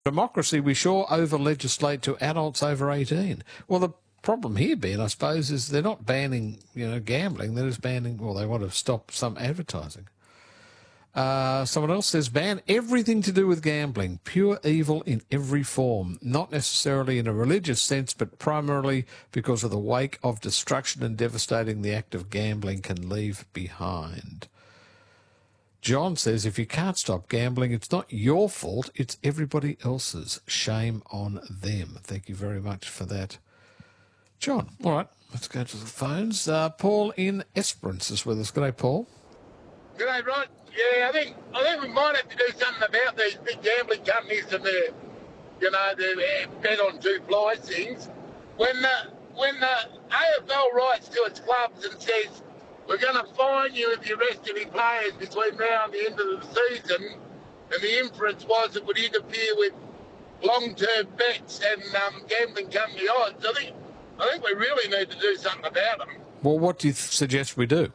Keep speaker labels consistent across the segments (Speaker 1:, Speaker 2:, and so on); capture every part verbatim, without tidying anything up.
Speaker 1: democracy, we sure over-legislate to adults over eighteen. Well, the problem here, Ben, I suppose, is they're not banning, you know, gambling. They're just banning, well, they want to stop some advertising. Uh, someone else says, ban everything to do with gambling, pure evil in every form, not necessarily in a religious sense, but primarily because of the wake of destruction and devastating the act of gambling can leave behind. John says, if you can't stop gambling, it's not your fault, it's everybody else's. Shame on them. Thank you very much for that, John. All right, let's go to the phones. Uh, Paul in Esperance is with us. Good day, Paul.
Speaker 2: Good day, Rod. Yeah, I think I think we might have to do something about these big gambling companies and their, you know, their uh, bet on two flies things. When the when the A F L writes to its clubs and says, we're going to fine you if you rest any players between now and the end of the season, and the inference was it would interfere with long-term bets and um, gambling company odds, I think I think we really need to do something about them.
Speaker 1: Well, what do you th- suggest we do?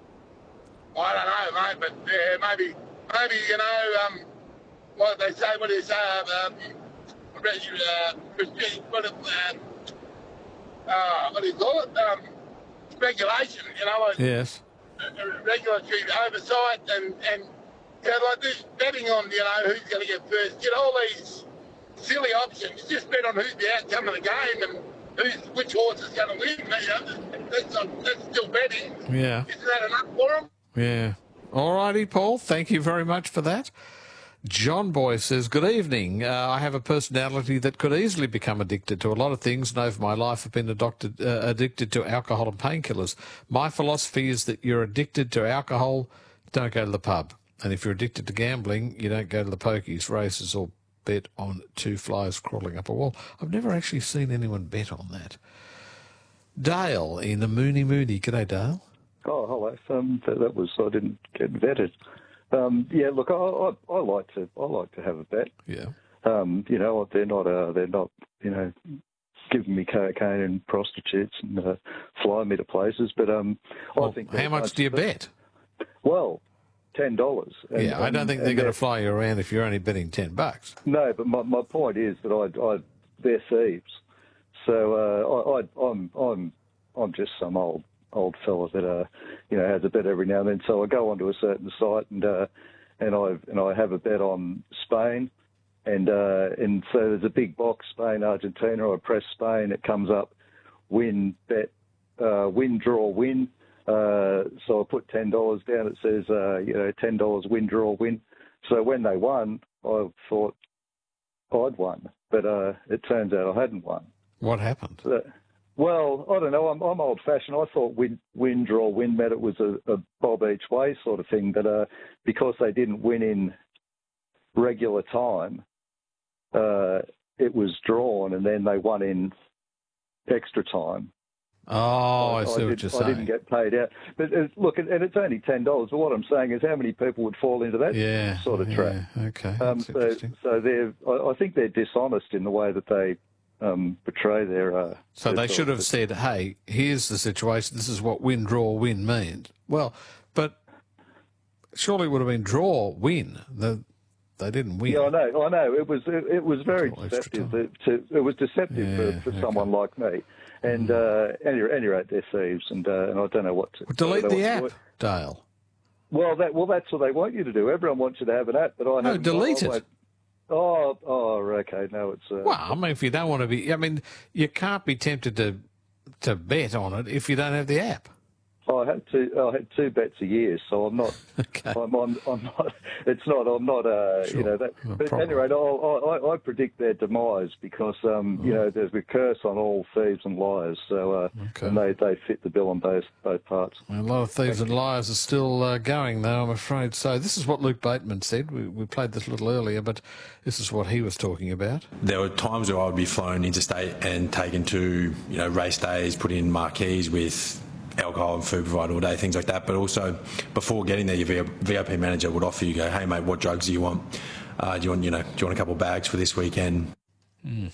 Speaker 2: I don't know, mate, but uh, maybe, maybe you know, um, what they say, what is, uh, um, uh, what, uh, uh, what do you call it? Um, regulation, you know, like,
Speaker 1: yes,
Speaker 2: uh, regulatory oversight and, and you know, like this betting on, you know, who's going to get first, you know, all these silly options. Just bet on who's the outcome of the game and who's, which horse is going to win. You know, that's, not, that's still betting.
Speaker 1: Yeah.
Speaker 2: Isn't that enough for them?
Speaker 1: Yeah. All righty, Paul. Thank you very much for that. John Boy says, good evening. Uh, I have a personality that could easily become addicted to a lot of things, and over my life have been adopted, uh, addicted to alcohol and painkillers. My philosophy is that you're addicted to alcohol, don't go to the pub. And if you're addicted to gambling, you don't go to the pokies, races, or bet on two flies crawling up a wall. I've never actually seen anyone bet on that. Dale in the Mooney Mooney. G'day, Dale.
Speaker 3: Oh, hello. Um, that, that was I didn't get vetted. Um, yeah, look, I, I, I like to I like to have a bet.
Speaker 1: Yeah.
Speaker 3: Um, you know, they're not uh, they're not you know giving me cocaine and prostitutes and uh, flying me to places, but um,
Speaker 1: well,
Speaker 3: I think
Speaker 1: how much do you bet?
Speaker 3: Well, ten dollars.
Speaker 1: Yeah, I don't think they're going to fly you around if you're only betting ten bucks.
Speaker 3: No, but my my point is that I, I they're thieves. So uh, I, I I'm I'm I'm just some old. old fella that uh you know has a bet every now and then. So I go onto a certain site and uh and I and I have a bet on Spain, and uh and so there's a big box, Spain Argentina. I press Spain, it comes up win bet uh win draw win. Uh so I put ten dollars down. It says uh you know ten dollars win draw win. So when they won, I thought I'd won, but uh it turns out I hadn't won.
Speaker 1: What happened?
Speaker 3: So, Well, I don't know. I'm, I'm old-fashioned. I thought win, win, draw, win meant it was a, a bob each way sort of thing. But uh, because they didn't win in regular time, uh, it was drawn, and then they won in extra time.
Speaker 1: Oh, I,
Speaker 3: I
Speaker 1: see
Speaker 3: I
Speaker 1: what
Speaker 3: did,
Speaker 1: you're saying.
Speaker 3: I didn't get paid out. But uh, look, and it's only ten dollars. But what I'm saying is, how many people would fall into that
Speaker 1: yeah,
Speaker 3: sort of
Speaker 1: yeah,
Speaker 3: trap?
Speaker 1: Okay,
Speaker 3: um,
Speaker 1: that's
Speaker 3: so,
Speaker 1: interesting.
Speaker 3: so they're. I, I think they're dishonest in the way that they. Um, betray their. Uh,
Speaker 1: so
Speaker 3: their
Speaker 1: they should have said, "Hey, here's the situation. This is what win, draw, win means." Well, but surely it would have been draw, win. The, they didn't win.
Speaker 3: Yeah, I know. I know. It was. It, it was very deceptive. To, to, it was deceptive
Speaker 1: yeah,
Speaker 3: for, for
Speaker 1: okay.
Speaker 3: someone like me. And uh, any, any rate, they're thieves, and uh, and I don't know what to.
Speaker 1: Well, delete the app,
Speaker 3: do.
Speaker 1: Dale.
Speaker 3: Well, that well, that's what they want you to do. Everyone wants you to have an app, but I
Speaker 1: no, delete
Speaker 3: I,
Speaker 1: it.
Speaker 3: Oh, oh, okay. No, it's. Uh,
Speaker 1: well, I mean, if you don't want to be, I mean, you can't be tempted to to bet on it if you don't have the app.
Speaker 3: I had two. I had two bets a year, so I'm not.
Speaker 1: okay.
Speaker 3: I'm, I'm, I'm not. It's not. I'm not. Uh,
Speaker 1: sure.
Speaker 3: You know that.
Speaker 1: No
Speaker 3: but
Speaker 1: problem.
Speaker 3: anyway, I, I, I predict their demise because um,
Speaker 1: oh.
Speaker 3: you know there's a curse on all thieves and liars. So uh,
Speaker 1: okay.
Speaker 3: and they, they fit the bill on both both parts.
Speaker 1: Well, a lot of thieves and liars are still uh, going, though, I'm afraid. So this is what Luke Bateman said. We, we played this a little earlier, but this is what he was talking about.
Speaker 4: There were times where I would be flown interstate and taken to, you know, race days, put in marquees with alcohol and food provided all day, things like that. But also, before getting there, your V I P manager would offer you, go, hey, mate, what drugs do you want? Uh, do you want, you know, do you want a couple of bags for this weekend?
Speaker 1: Mm.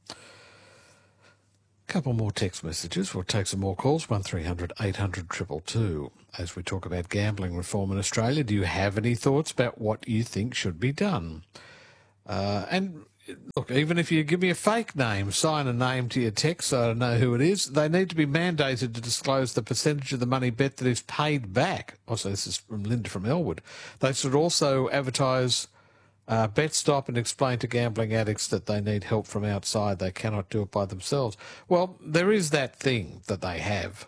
Speaker 1: Couple more text messages. We'll take some more calls. one three hundred eight hundred two two two. As we talk about gambling reform in Australia, do you have any thoughts about what you think should be done? Uh, and look, even if you give me a fake name, sign a name to your text so I know who it is, they need to be mandated to disclose the percentage of the money bet that is paid back. Also, this is from Linda from Elwood. They should also advertise uh, bet stop and explain to gambling addicts that they need help from outside. They cannot do it by themselves. Well, there is that thing that they have.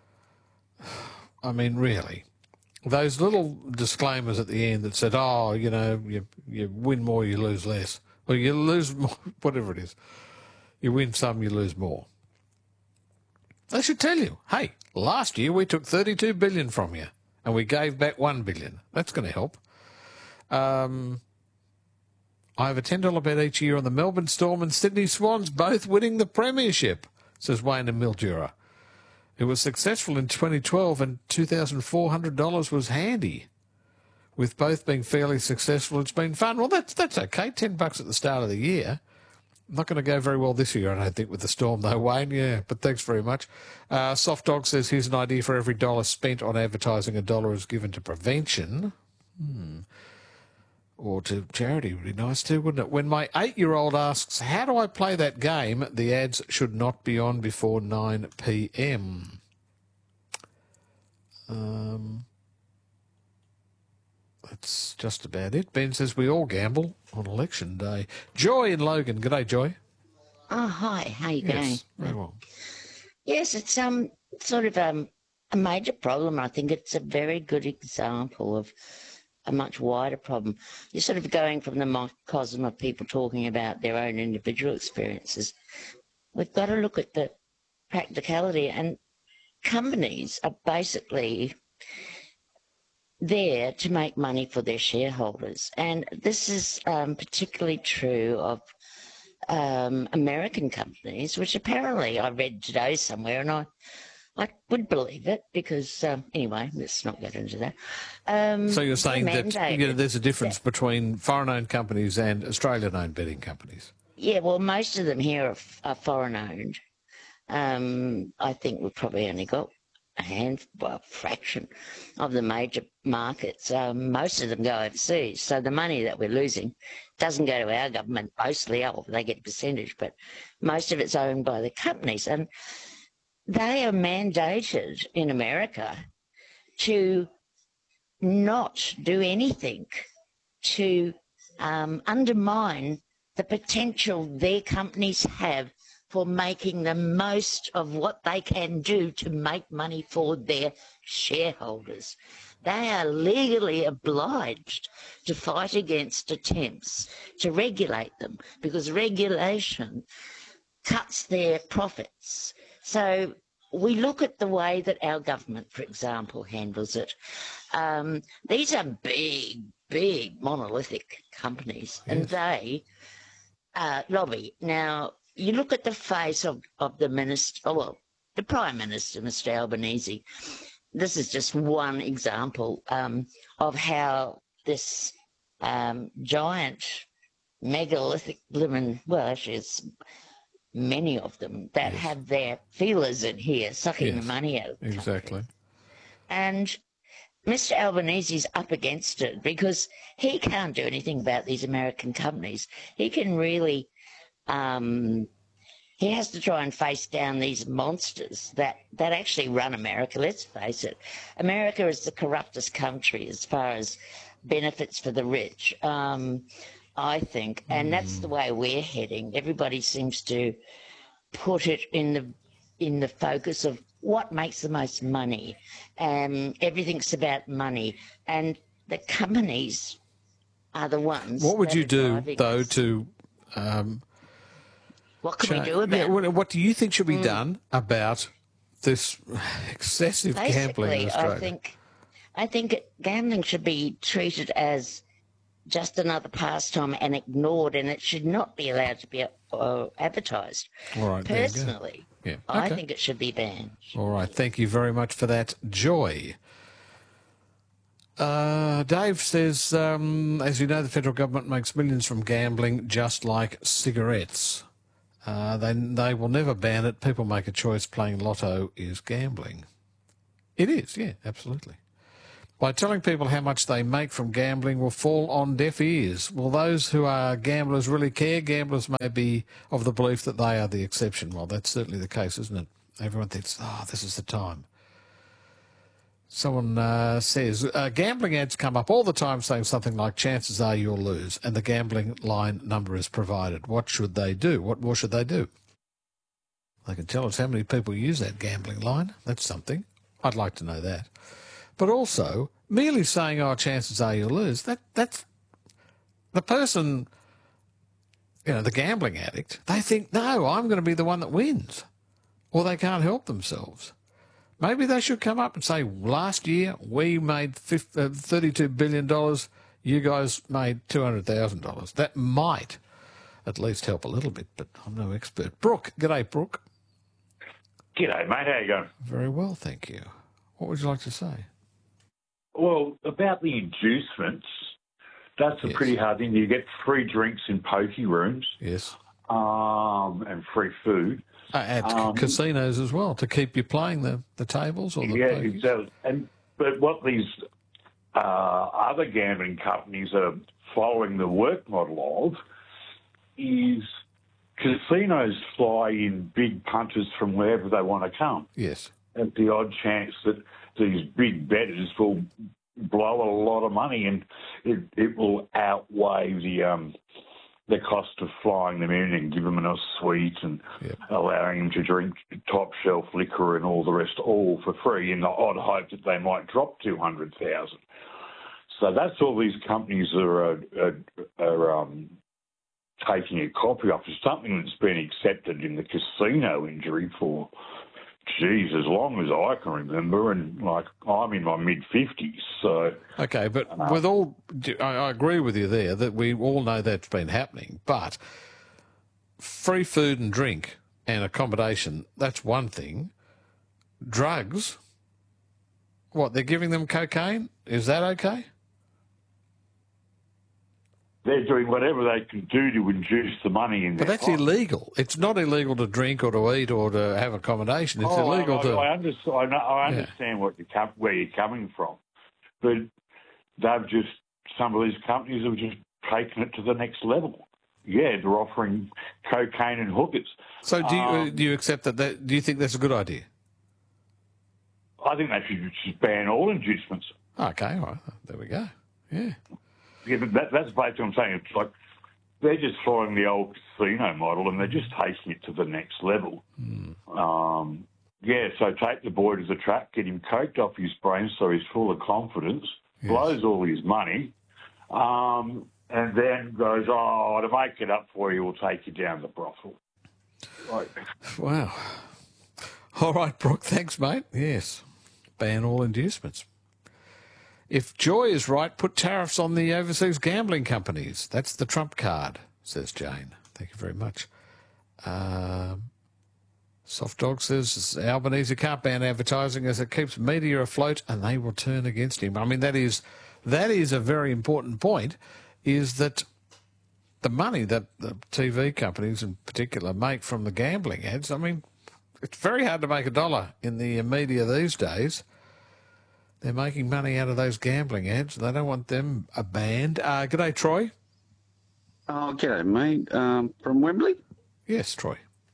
Speaker 1: I mean, really. Those little disclaimers at the end that said, oh, you know, you, you win more, you lose less. Or you lose more, whatever it is. You win some, you lose more. They should tell you, hey, last year we took thirty-two billion dollars from you and we gave back one billion dollars. That's going to help. Um, I have a ten dollar bet each year on the Melbourne Storm and Sydney Swans, both winning the premiership, says Wayne in Mildura. It was successful in twenty twelve and two thousand four hundred dollars was handy. With both being fairly successful, it's been fun. Well, that's that's okay. Ten bucks at the start of the year. Not going to go very well this year, I don't think, with the Storm, though, Wayne. Yeah, but thanks very much. Uh, Soft Dog says, here's an idea: for every dollar spent on advertising, a dollar is given to prevention. Hmm. Or to charity would be nice too, wouldn't it? When my eight-year-old asks, how do I play that game, the ads should not be on before nine p.m. Um... That's just about it. Ben says we all gamble on election day. Joy in Logan. G'day, Joy.
Speaker 5: Oh, hi. How you going?
Speaker 1: Yes, very well.
Speaker 5: Yes, it's um sort of um a major problem. I think it's a very good example of a much wider problem. You're sort of going from the microcosm of people talking about their own individual experiences. We've got to look at the practicality, and companies are basically there to make money for their shareholders. And this is um, particularly true of um, American companies, which apparently I read today somewhere, and I, I would believe it because, um, anyway, let's not get into that. Um,
Speaker 1: so you're saying that you know, there's a difference
Speaker 5: that,
Speaker 1: between foreign-owned companies and Australian-owned betting companies?
Speaker 5: Yeah, well, most of them here are, are foreign-owned. Um, I think we've probably only got a hand, well, a fraction of the major markets. Um, most of them go overseas. So the money that we're losing doesn't go to our government mostly. Oh, they get a percentage, but most of it's owned by the companies. And they are mandated in America to not do anything to um, undermine the potential their companies have for making the most of what they can do to make money for their shareholders. They are legally obliged to fight against attempts to regulate them, because regulation cuts their profits. So we look at the way that our government, for example, handles it. Um, these are big, big monolithic companies, yes. And they uh, lobby. Now, you look at the face of, of the minister, oh, well, the Prime Minister, Mister Albanese. This is just one example um, of how this um, giant, megalithic living, well, actually it's many of them that yes. have their feelers in here, sucking yes. the money out of the
Speaker 1: Exactly.
Speaker 5: country. And Mister Albanese's up against it because he can't do anything about these American companies. He can really... Um, he has to try and face down these monsters that, that actually run America. Let's face it. America is the corruptest country as far as benefits for the rich, um, I think. And mm. that's the way we're heading. Everybody seems to put it in the in the focus of what makes the most money. Um, everything's about money. And the companies are the ones.
Speaker 1: What would you do, though,
Speaker 5: us.
Speaker 1: to... Um,
Speaker 5: What can we do about
Speaker 1: yeah,
Speaker 5: it?
Speaker 1: what, what do you think should be
Speaker 5: mm.
Speaker 1: done about this excessive
Speaker 5: Basically,
Speaker 1: gambling in Australia?
Speaker 5: I think, I think gambling should be treated as just another pastime and ignored, and it should not be allowed to be uh, advertised.
Speaker 1: All right,
Speaker 5: Personally,
Speaker 1: yeah.
Speaker 5: I
Speaker 1: okay.
Speaker 5: think it should be banned.
Speaker 1: All right, thank you very much for that, Joy. Uh, Dave says, um, as you know, the federal government makes millions from gambling, just like cigarettes. Uh, they they will never ban it. People make a choice. Playing lotto is gambling. It is, yeah, absolutely. by telling people how much they make from gambling will fall on deaf ears. Will those who are gamblers really care? Gamblers may be of the belief that they are the exception. Well, that's certainly the case, isn't it? Everyone thinks, oh, this is the time. Someone uh, says, uh, gambling ads come up all the time saying something like, chances are you'll lose, and the gambling line number is provided. What should they do? What more should they do? They can tell us how many people use that gambling line. That's something. I'd like to know that. But also, merely saying, oh, chances are you'll lose, that that's the person, you know, the gambling addict, they think, no, I'm going to be the one that wins, or they can't help themselves. Maybe they should come up and say, last year we made thirty-two billion dollars, you guys made two hundred thousand dollars. That might at least help a little bit, but I'm no expert. Brooke, g'day, Brooke.
Speaker 6: G'day, mate. How you going?
Speaker 1: Very well, thank you. What would you like to say?
Speaker 6: Well, about the inducements, that's a
Speaker 1: Yes.
Speaker 6: pretty hard thing. You get free drinks in pokey rooms,
Speaker 1: Yes.
Speaker 6: um, and free food.
Speaker 1: Uh, at
Speaker 6: Um,
Speaker 1: casinos as well, to keep you playing the, the tables or the
Speaker 6: Yeah,
Speaker 1: pokies.
Speaker 6: exactly. And but what these uh, other gambling companies are following the work model of is casinos fly in big punters from wherever they want to come.
Speaker 1: Yes.
Speaker 6: At the odd chance that these big bettors will blow a lot of money, and it, it will outweigh the um, the cost of flying them in and giving them a suite and
Speaker 1: Yep.
Speaker 6: allowing them to drink top shelf liquor and all the rest, all for free, in the odd hope that they might drop two hundred thousand. So that's all these companies are are, are um, taking a copy of. It's something that's been accepted in the casino industry for, geez, as long as I can remember, and like I'm in my mid fifties, so
Speaker 1: Okay, but with all, I, I agree with you there that we all know that's been happening, but free food and drink and accommodation, that's one thing. Drugs, what, they're giving them cocaine? Is that okay?
Speaker 6: they're doing whatever they can do to induce the money in
Speaker 1: But
Speaker 6: their
Speaker 1: that's
Speaker 6: pocket.
Speaker 1: illegal. It's not illegal to drink or to eat or to have accommodation. It's
Speaker 6: Oh,
Speaker 1: illegal
Speaker 6: I,
Speaker 1: to...
Speaker 6: I, understand, I, know, I understand what you come, where you're coming from, but they've just, some of these companies have just taken it to the next level. Yeah, they're offering cocaine and hookers.
Speaker 1: So do you,
Speaker 6: Um,
Speaker 1: do you accept that, that? Do you think that's a good idea?
Speaker 6: I think they should just ban all inducements.
Speaker 1: Okay, all right. There we go. Yeah.
Speaker 6: Yeah, but that, that's basically what I'm saying. It's like they're just following the old casino model and they're just taking it to the next level.
Speaker 1: Mm.
Speaker 6: Um, yeah, so take the boy to the track, get him coked off his brain so he's full of confidence,
Speaker 1: Yes.
Speaker 6: blows all his money, um, and then goes, oh, to make it up for you, we'll take you down the brothel. Right.
Speaker 1: Wow. All right, Brooke, thanks, mate. Yes. Ban all inducements. If Joy is right, put tariffs on the overseas gambling companies. That's the trump card, says Jane. Thank you very much. Um, Soft Dog says, Albanese can't ban advertising as it keeps media afloat and they will turn against him. I mean, that is that is a very important point, is that the money that the T V companies in particular make from the gambling ads, I mean, it's very hard to make a dollar in the media these days. They're making money out of those gambling ads. They don't want them uh, banned. Uh, g'day, Troy.
Speaker 7: Oh, g'day, mate. Um, from Wembley?
Speaker 1: Yes, Troy.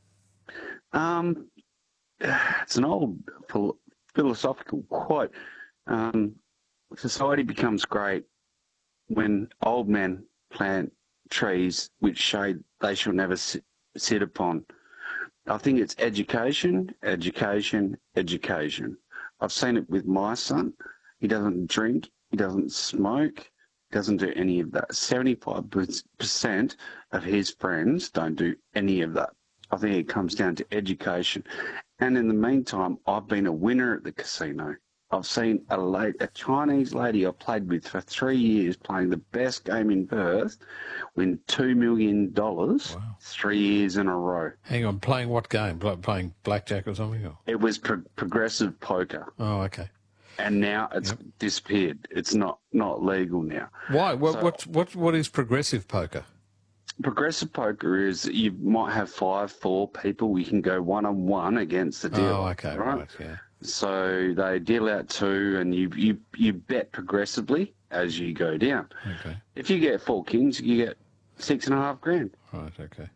Speaker 7: Um, it's an old phil- philosophical quote. Um, society becomes great when old men plant trees which shade they shall never sit, sit upon. I think it's education, education, education. I've seen it with my son. He doesn't drink, he doesn't smoke, doesn't do any of that. seventy-five percent of his friends don't do any of that. I think it comes down to education. And in the meantime, I've been a winner at the casino. I've seen a, late, a Chinese lady I played with for three years playing the best game in Perth win two million dollars
Speaker 1: Wow.
Speaker 7: three years in a row.
Speaker 1: Hang on, playing what game? Pl- Playing blackjack or something? Or?
Speaker 7: It was pro- progressive poker.
Speaker 1: Oh, okay.
Speaker 7: And now it's
Speaker 1: Yep.
Speaker 7: disappeared. It's not, not legal now.
Speaker 1: Why? What,
Speaker 7: So-
Speaker 1: what, what, what is progressive poker?
Speaker 7: Progressive poker is you might have five, four people. We can go one-on-one against the dealer.
Speaker 1: Oh, okay, right, yeah.
Speaker 7: So they deal out two, and you you you bet progressively as you go down.
Speaker 1: Okay.
Speaker 7: If you get four kings, you get six and a half grand.
Speaker 1: Right. Okay.